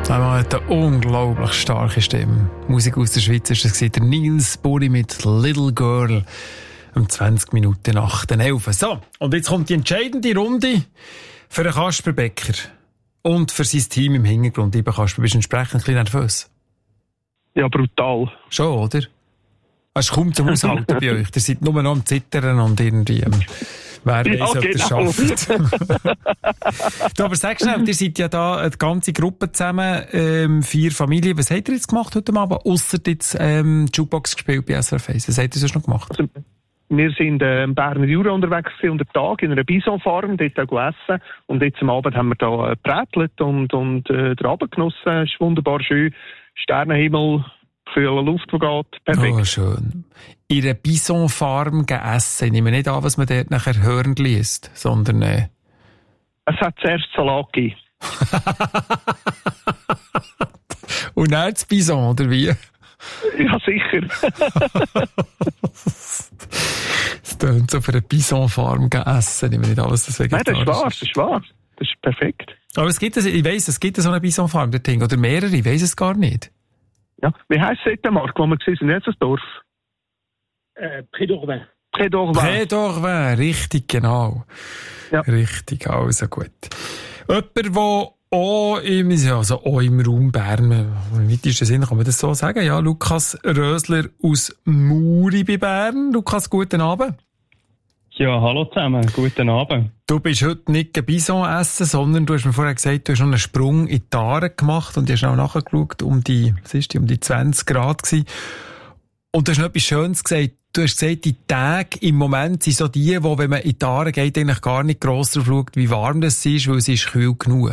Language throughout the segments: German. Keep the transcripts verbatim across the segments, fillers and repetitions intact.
Er hat eine unglaublich starke Stimme. Musik aus der Schweiz ist das der Nils Buri mit Little Girl um zwanzig Minuten nach den elf. So, und jetzt kommt die entscheidende Runde für den Kasper Becker und für sein Team im Hintergrund. Lieber Kasper, bist du entsprechend ein bisschen nervös? Ja, brutal. Schon, oder? Es ist kaum zum Aushalten bei euch. Ihr seid nur noch am Zittern und irgendwie... Ähm, wer ja, weiss, ob ihr es genau. schafft. Du, aber sag schnell, ihr seid ja da eine ganze Gruppe zusammen, ähm, vier Familien. Was habt ihr jetzt gemacht heute Abend? Ausser jetzt ähm, Jukebox gespielt bei S R F eins. Was habt ihr sonst noch gemacht? Also, wir sind äh, im Berner Jura unterwegs unter Tag in einer Bisonfarm, dort auch essen. Und jetzt am Abend haben wir da äh, gebrätelt und, und äh, den Abend genossen. Es ist wunderbar schön. Sternenhimmel, kühle Luft, die geht. Perfekt. Oh, schön. In einer Bisonfarm essen. Ich nehme nicht an, was man dort nachher hören liest, sondern... Äh... Es hat zuerst Salat gegeben. Und dann das Bison, oder wie? Ja, sicher. Es tönt so für eine Bisonfarm essen. Ich nehme nicht alles, das vegetarisch. Nein, das ist wahr, das ist wahr. Das ist perfekt. Aber es gibt, ich weiss, es gibt so eine Bisonfarm, dort Ding, oder mehrere, ich weiss es gar nicht. Ja. Wie heisst es dort, Marc, wo wir gesehen sind? Nicht das Dorf? Äh, Près-d'Orvin. Près-d'Orvin. Près-d'Orvin, richtig, genau. Ja. Richtig, also gut. Jemand, der auch im, also auch im Raum Bern, im weitesten Sinne kann man das so sagen, ja, Lukas Rösler aus Muri bei Bern. Lukas, guten Abend. Ja, hallo zusammen, guten Abend. Du bist heute nicht ein Bison essen, sondern du hast mir vorher gesagt, du hast noch einen Sprung in die Aare gemacht und du hast auch nachgeschaut, um die, was ist die, um die zwanzig Grad gewesen. Und du hast noch etwas Schönes gesagt. Du hast gesagt, die Tage im Moment sind so die, wo, wenn man in die Aare geht, eigentlich gar nicht gross drauf schaut, wie warm das ist, weil es ist kühl genug.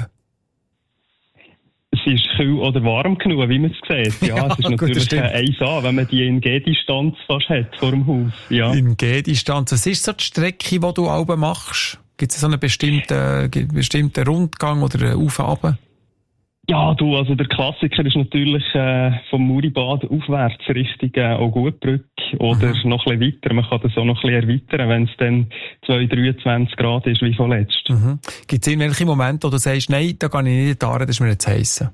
Es ist kühl oder warm genug, wie man es sieht. Ja, ja, es ist natürlich gut, eins A, wenn man die in G-Distanz fast hat vor dem Haus. Ja. In G-Distanz. Was ist so die Strecke, die du auch machst? Gibt es so einen bestimmten, bestimmten Rundgang oder einen Auf und Ab? Ja, du, also der Klassiker ist natürlich äh, vom Muribad aufwärts Richtung äh, Augutbrücke oder mhm. noch ein bisschen weiter. Man kann das auch noch ein bisschen erweitern, wenn es dann zwei, dreiundzwanzig Grad ist wie vorletzt. Mhm. Gibt es irgendwelche Momente, wo du sagst, nein, da kann ich nicht in die Aare, das ist mir jetzt heissen?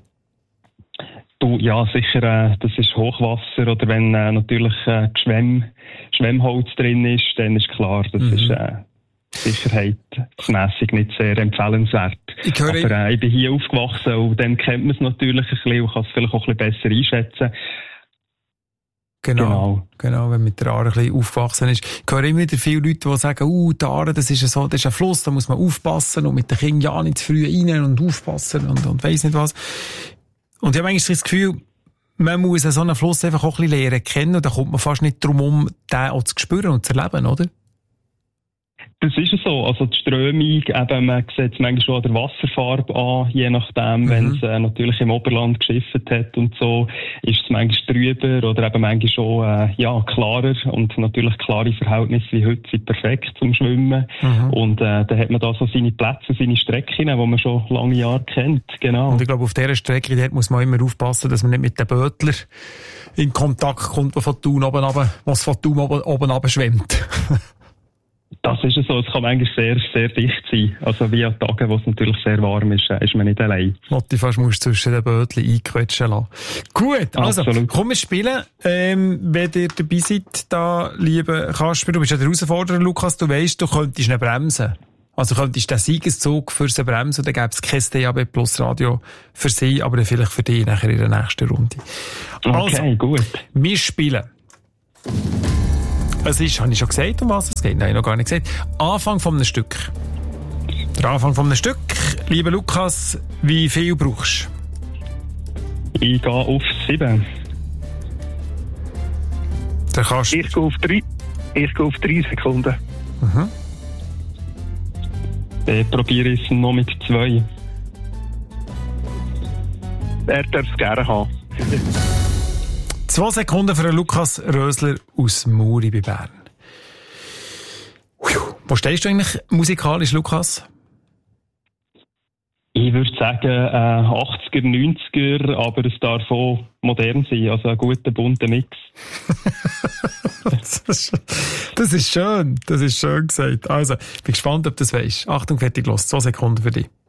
Du, ja, sicher, äh, das ist Hochwasser oder wenn äh, natürlich äh, Schwemm, Schwemmholz drin ist, dann ist klar, das mhm. ist... Äh, sicherheitsmässig nicht sehr empfehlenswert. Ich, höre Aber äh, ich bin hier aufgewachsen und dann kennt man es natürlich ein bisschen und kann es vielleicht auch ein bisschen besser einschätzen. Genau, genau, genau, wenn man mit der Aare ein bisschen aufgewachsen ist. Ich höre immer wieder viele Leute, die sagen, uh, die Aare, das ist, so, das ist ein Fluss, da muss man aufpassen und mit den Kindern ja nicht zu früh rein und aufpassen und, und weiss nicht was. Und ich habe eigentlich das Gefühl, man muss so einen Fluss einfach auch ein bisschen lernen kennen und da kommt man fast nicht drum um, den auch zu spüren und zu erleben, oder? Das ist so. Also die Strömung, eben, man sieht es manchmal schon an der Wasserfarbe an, je nachdem, mhm. wenn es äh, natürlich im Oberland geschifft hat und so, ist es manchmal trüber oder eben manchmal schon äh, ja, klarer und natürlich klare Verhältnisse wie heute sind perfekt zum Schwimmen. Mhm. Und äh, dann hat man da so seine Plätze, seine Strecken, die man schon lange Jahre kennt. Genau. Und ich glaube, auf dieser Strecke dort muss man immer aufpassen, dass man nicht mit den Bötler in Kontakt kommt, die von Thun oben runter, was von Thun oben, oben runter schwimmt. Das ist so, es kann manchmal sehr, sehr dicht sein. Also wie an Tagen, wo es natürlich sehr warm ist, ist man nicht allein. Was du fast musst zwischen den Bötchen einquetschen lassen. Gut, also, Absolut. Komm, wir spielen. Ähm, wenn ihr dabei seid, da, liebe Kasper, du bist ja der Herausforderer, Lukas, du weisst, du könntest ihn bremsen. Also könntest den Siegeszug für sie bremsen, und dann gäbe es kein D A B Plus Radio für sie, aber dann vielleicht für dich nachher in der nächsten Runde. Also, okay, gut. Wir spielen. Es ist, habe ich schon gesagt, um was es geht? Nein, noch gar nicht gesagt. Anfang von einem Stück. Der Anfang von einem Stück. Lieber Lukas, wie viel brauchst du? Ich gehe auf sieben. Der kannst ich gehe auf drei. Ich gehe auf drei Sekunden. Mhm. Dann probiere ich es noch mit zwei. Er darf es gerne haben. Zwei Sekunden für Lukas Rösler aus Muri bei Bern. Wo stehst du eigentlich musikalisch, Lukas? Ich würde sagen äh, achtziger, neunziger, aber es darf auch modern sein, also ein guter, bunter Mix. das, ist, das ist schön, das ist schön gesagt. Also, bin gespannt, ob du das weisst. Achtung, fertig, los, zwei Sekunden für dich.